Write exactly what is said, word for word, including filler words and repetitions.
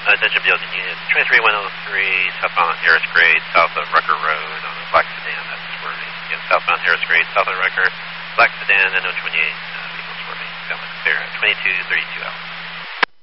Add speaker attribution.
Speaker 1: Attention building unit. twenty-three one oh three, southbound Harris Grade, south of Rucker Road on a black sedan. That's swerving. Again, southbound Harris Grade, south of Rucker, black sedan, and oh twenty-eight, uh, vehicle swerving. Down there, twenty-two thirty-two out.